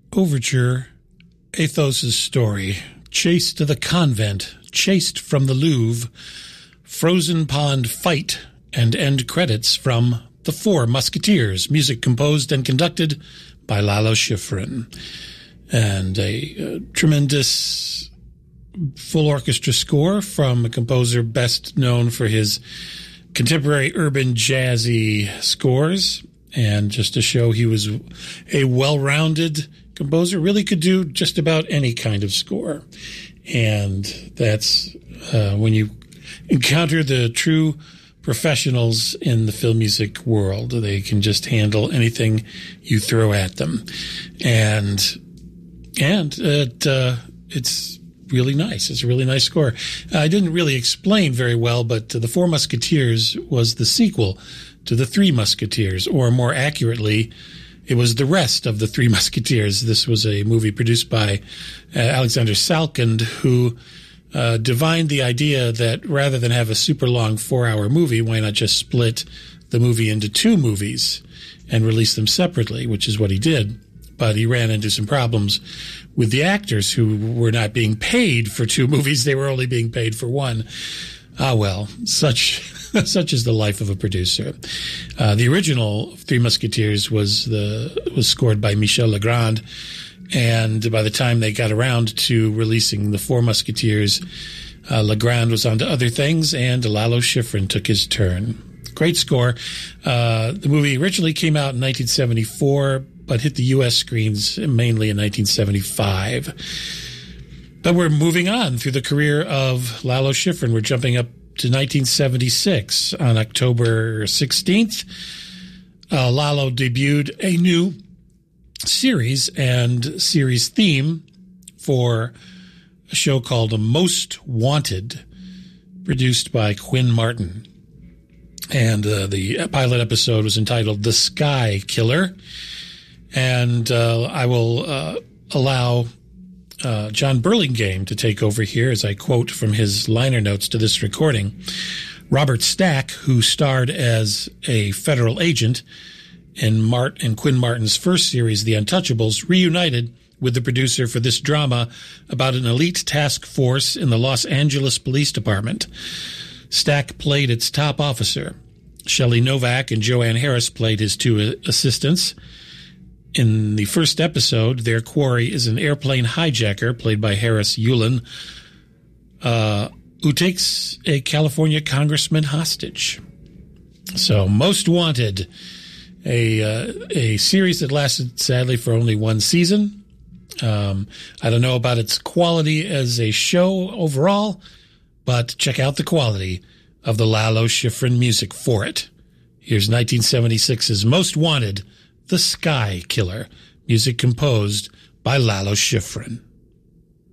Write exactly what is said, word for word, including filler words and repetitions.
Overture, Athos' Story, Chased to the Convent, Chased from the Louvre, Frozen Pond Fight, and end credits from The Four Musketeers, music composed and conducted by Lalo Schifrin. And a, uh, tremendous full orchestra score from a composer best known for his contemporary urban jazzy scores. And just to show he was a well-rounded composer, really could do just about any kind of score. And that's uh, when you encounter the true professionals in the film music world. They can just handle anything you throw at them. And and it, uh, it's really nice. It's a really nice score. I didn't really explain very well, but The Four Musketeers was the sequel to The Three Musketeers, or more accurately, it was the rest of The Three Musketeers. This was a movie produced by uh, Alexander Salkind, who uh, divined the idea that rather than have a super long four-hour movie, why not just split the movie into two movies and release them separately, which is what he did. But he ran into some problems with the actors who were not being paid for two movies. They were only being paid for one. Ah, well, such such is the life of a producer. Uh, the original Three Musketeers was the was scored by Michel Legrand, and by the time they got around to releasing The Four Musketeers, uh, Legrand was on to other things, and Lalo Schifrin took his turn. Great score. Uh, the movie originally came out in nineteen seventy-four, but hit the U S screens mainly in nineteen seventy-five. But we're moving on through the career of Lalo Schifrin. We're jumping up to nineteen seventy-six. On October sixteenth, uh, Lalo debuted a new series and series theme for a show called Most Wanted, produced by Quinn Martin. And uh, the pilot episode was entitled The Sky Killer. And uh, I will uh, allow uh, John Burlingame to take over here as I quote from his liner notes to this recording. Robert Stack, who starred as a federal agent in, Mart- in Quinn Martin's first series, The Untouchables, reunited with the producer for this drama about an elite task force in the Los Angeles Police Department. Stack played its top officer. Shelley Novak and Joanne Harris played his two assistants. In the first episode, their quarry is an airplane hijacker, played by Harris Yulin, uh, who takes a California congressman hostage. So, Most Wanted, a uh, a series that lasted, sadly, for only one season. Um, I don't know about its quality as a show overall, but check out the quality of the Lalo Schifrin music for it. Here's nineteen seventy-six's Most Wanted, The Sky Killer, music composed by Lalo Schifrin.